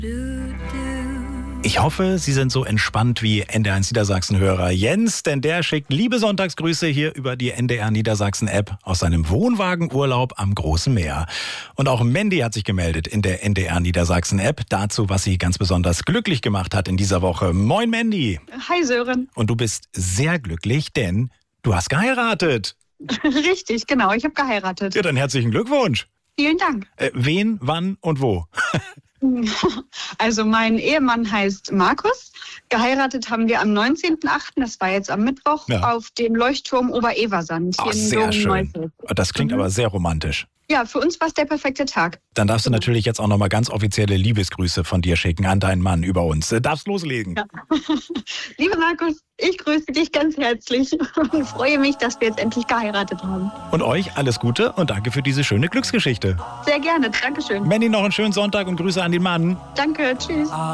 Ich hoffe, Sie sind so entspannt wie NDR1 Niedersachsen-Hörer Jens, denn der schickt liebe Sonntagsgrüße hier über die NDR Niedersachsen-App aus seinem Wohnwagenurlaub am Großen Meer. Und auch Mandy hat sich gemeldet in der NDR Niedersachsen-App dazu, was sie ganz besonders glücklich gemacht hat in dieser Woche. Moin Mandy. Hi Sören. Und du bist sehr glücklich, denn du hast geheiratet. Richtig, genau, ich habe geheiratet. Ja, dann herzlichen Glückwunsch. Vielen Dank. Wen, wann und wo? Also mein Ehemann heißt Markus. Geheiratet haben wir am 19.08., das war jetzt am Mittwoch, auf dem Leuchtturm Ober-Eversand. Oh, sehr schön. Das klingt aber sehr romantisch. Ja, für uns war es der perfekte Tag. Dann darfst du natürlich jetzt auch nochmal ganz offizielle Liebesgrüße von dir schicken an deinen Mann über uns. Darfst loslegen. Ja. Lieber Markus, ich grüße dich ganz herzlich und freue mich, dass wir jetzt endlich geheiratet haben. Und euch alles Gute und danke für diese schöne Glücksgeschichte. Sehr gerne, Dankeschön. Mandy, noch einen schönen Sonntag und Grüße an den Mann. Danke, tschüss.